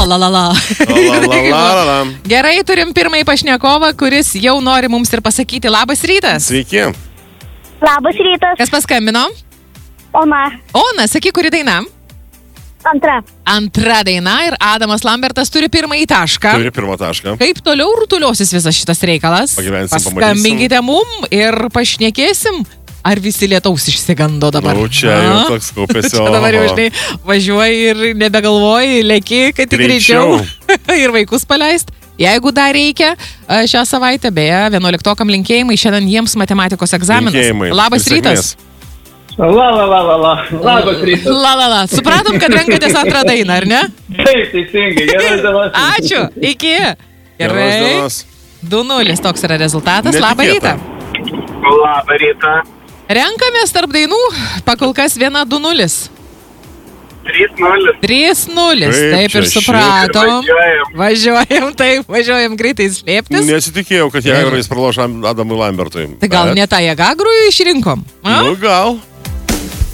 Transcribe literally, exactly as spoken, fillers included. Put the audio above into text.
la la la. Gerai, turim pirmąjį pašnekovą, kuris jau nori mums ir pasakyti labas rytas. Sveiki. Labas rytas. Kas paskambino? Ona. Ona, sakyk, kuri daina? Antra. Antra daina ir Adamas Lambertas turi pirmąjį tašką. Turi pirmą tašką. Kaip toliau rutuliosis visas šitas reikalas? Pagyvensim, paskambinkite mum ir pašnekėsim. Ar visi lietaus išsigando dabar? Nu, čia jau toks kaupėsio. Čia dabar jau, žinai, važiuoji ir nebegalvoji, lėki, kad tik greičiau. Ir vaikus paleist. Jeigu dar reikia, šią savaitę, beje, vienuoliktokam linkėjimai, šiandien jiems matematikos egzaminas. Linkėjimai. Labas rytas. La, la, la, la, la. Labas rytas. La, la, la. Supratom, kad renkatės antrą dainą, ar ne? Taip, teisingai. Geros dienos. Ačiū. Iki. Gerai. du nulis toks yra rezultatas. Labą rytą. Labą rytą. Renkamės tarp dainų. Pakol kas viena du nulis. trys nulis. trys nulis. Taip ir supratom. Važiuojam. Važiuojam, taip. Važiuojam greitai slėptis. Nesitikėjau, kad Jagagrų jis praloš Adamui Lambertui. Tai gal ne tą Jagagrų išrinkom? Nu, gal.